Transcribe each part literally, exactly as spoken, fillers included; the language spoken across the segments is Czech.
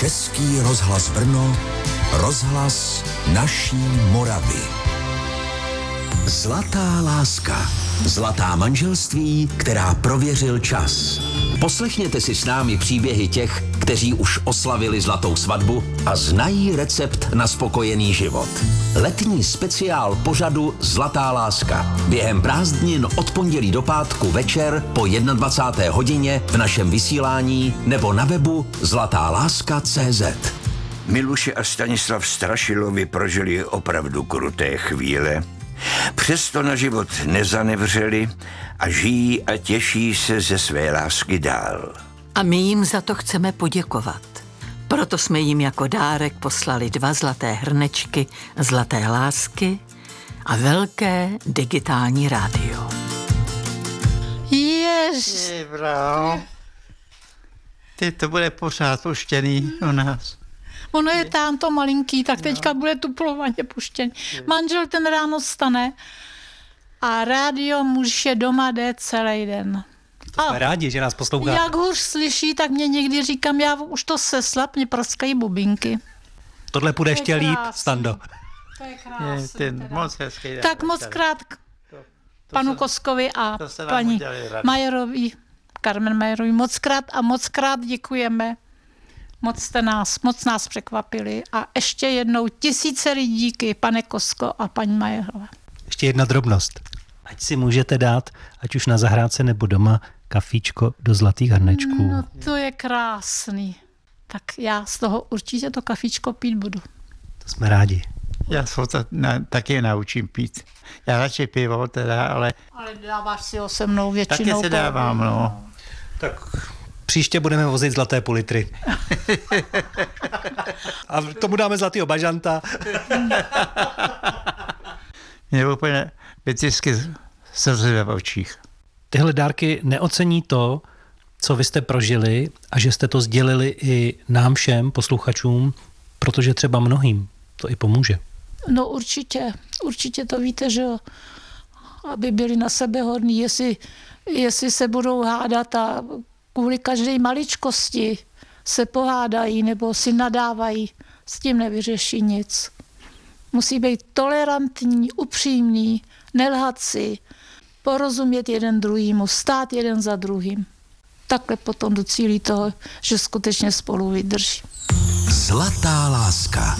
Český rozhlas Brno, rozhlas naší Moravy. Zlatá láska. Zlatá manželství, která prověřil čas. Poslechněte si s námi příběhy těch, kteří už oslavili zlatou svatbu a znají recept na spokojený život. Letní speciál pořadu Zlatá láska. Během prázdnin od pondělí do pátku večer po dvacáté jedné hodině v našem vysílání nebo na webu zlatá láska tečka cé zet. Miluše a Stanislav Strašilovi prožili opravdu kruté chvíle. Přesto na život nezanevřeli a žijí a těší se ze své lásky dál. A my jim za to chceme poděkovat. Proto jsme jim jako dárek poslali dva zlaté hrnečky zlaté lásky a velké digitální rádio. Jež. Ty, to bude pořád puštěný u nás. Ono je tam to malinký, tak teďka bude tuplovaně puštěný. Manžel ten ráno stane a rádio muž je doma jde celý den. To jsme rádi, že nás posloucháte. Jak hůř slyší, tak mě někdy říkám, já už to seslap, mě praskají bubinky. Tohle půjde ještě líp, Stando. To je krásný. Je ten moc hezký. Tak moc krát panu Koskovi a paní Majerovi, Carmen Majerovi, moc krát a moc krát děkujeme. Moc jste nás, moc nás překvapili a ještě jednou tisíce lidí díky, pane Kosko a paní Majerové. Ještě jedna drobnost. Ať si můžete dát, ať už na zahrádce nebo doma, kafíčko do zlatých hrnečků. No to je krásný. Tak já z toho určitě to kafíčko pít budu. To jsme rádi. Já se to na, taky naučím pít. Já radši pivo teda, ale... Ale dáváš si ho se mnou většinou. Taky se dávám, no. Tak příště budeme vozit zlaté půl litry. A tomu dáme zlatýho bažanta. Mě úplně vytisky slzy v očích. Tyhle dárky neocení to, co vy jste prožili a že jste to sdělili i nám všem posluchačům, protože třeba mnohým to i pomůže. No určitě, určitě to víte, že jo, aby byli na sebe hodní, jestli, jestli se budou hádat a kvůli každé maličkosti se pohádají nebo si nadávají, s tím nevyřeší nic. Musí být tolerantní, upřímný, nelhat si, porozumět jeden druhýmu, stát jeden za druhým. Takhle potom docílí toho, že skutečně spolu vydrží. Zlatá láska.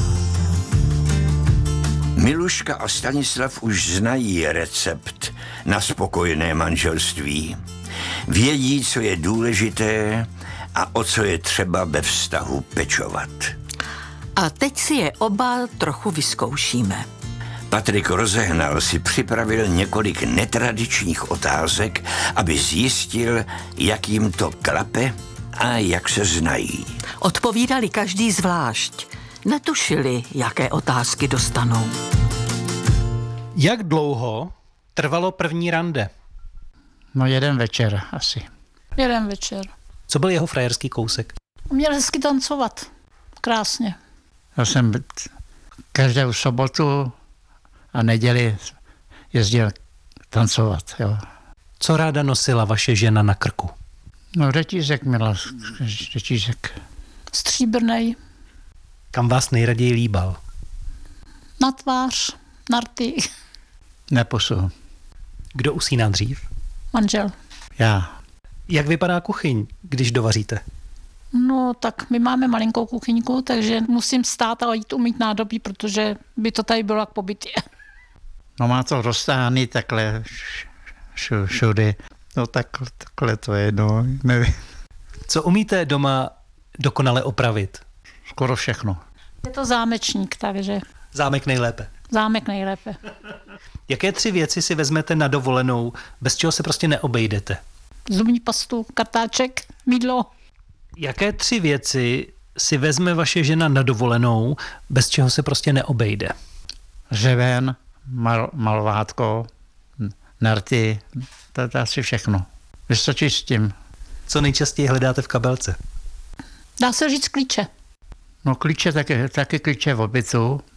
Miluška a Stanislav už znají recept na spokojené manželství. Vědí, co je důležité a o co je třeba ve vztahu pečovat. A teď si je oba trochu vyzkoušíme. Patrik Rozehnal si připravil několik netradičních otázek, aby zjistil, jak jim to klape a jak se znají. Odpovídali každý zvlášť. Netušili, jaké otázky dostanou. Jak dlouho trvalo první rande? No jeden večer asi. Jeden večer. Co byl jeho frajerský kousek? Měl hezky tancovat. Krásně. Já jsem každou sobotu a neděli jezdil tancovat. Jo. Co ráda nosila vaše žena na krku? No řetízek měla, řetízek. Stříbrnej. Kam vás nejraději líbal? Na tvář, na rty. Neposu. Kdo usíná dřív? Manžel. Já. Jak vypadá kuchyň, když dovaříte? No tak my máme malinkou kuchyňku, takže musím stát a jít umýt nádobí, protože by to tady bylo jak pobytě. No má to roztáhaný takhle š, všude. No tak, takhle to je, no, nevím. Co umíte doma dokonale opravit? Skoro všechno. Je to zámečník, takže Zámek nejlépe. zámek nejlépe. Jaké tři věci si vezmete na dovolenou, bez čeho se prostě neobejdete? Zubní pastu, kartáček, mýdlo. Jaké tři věci si vezme vaše žena na dovolenou, bez čeho se prostě neobejde? Řeven, mal, malvátko, narty, to je asi všechno. Vystačí s tím. Co nejčastěji hledáte v kabelce? Dá se říct klíče. No klíče, taky, taky klíče v obytu,